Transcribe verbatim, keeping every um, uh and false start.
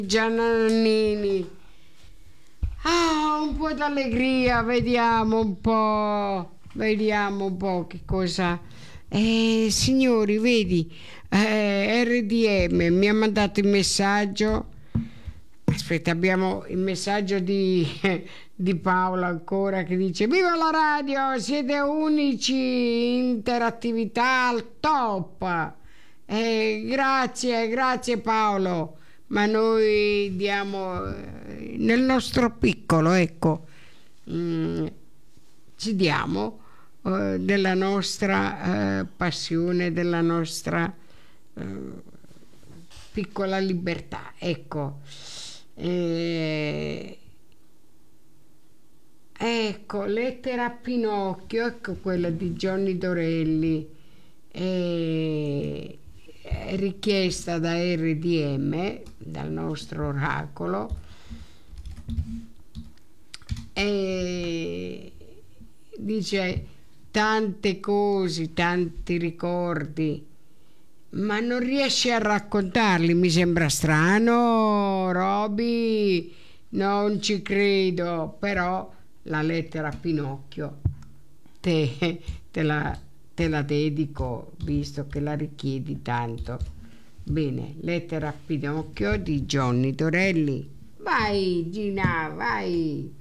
Giannini. Ah, un po' d'allegria, vediamo un po', vediamo un po' che cosa. Eh, signori, vedi, eh, R D M mi ha mandato il messaggio. Aspetta, abbiamo il messaggio di, di Paolo ancora che dice: viva la radio, siete unici, interattività al top. Eh, grazie, grazie Paolo, ma noi diamo eh, nel nostro piccolo, ecco, mm, ci diamo eh, della nostra eh, passione, della nostra eh, piccola libertà, ecco. Eh, ecco, lettera a Pinocchio, ecco quella di Johnny Dorelli, eh, è richiesta da R D M, dal nostro oracolo, e dice tante cose, tanti ricordi, ma non riesce a raccontarli, mi sembra strano, Roby, non ci credo, però la lettera a Pinocchio te, te, la, te la dedico, visto che la richiedi tanto. Bene, lettera a Pinocchio di Johnny Dorelli. Vai Gina, vai!